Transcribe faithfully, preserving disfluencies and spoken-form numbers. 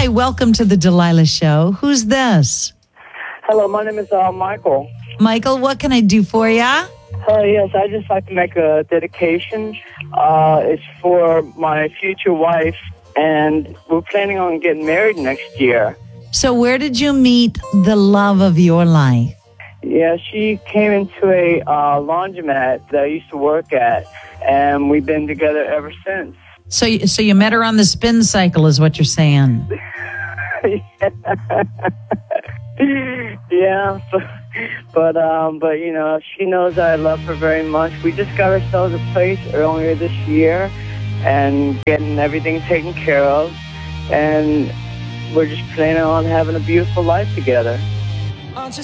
Hi, welcome to the Delilah Show. Who's this? Hello, my name is uh, Michael. Michael, what can I do for ya? Uh, yes, I'd just like to make a dedication. Uh, it's for my future wife, and we're planning on getting married next year. So where did you meet the love of your life? Yeah, she came into a uh, laundromat that I used to work at, and we've been together ever since. So, you, so you met her on the spin cycle is what you're saying. Yeah, but, but um, but you know, she knows I love her very much. We just got ourselves a place earlier this year, and getting everything taken care of, and we're just planning on having a beautiful life together.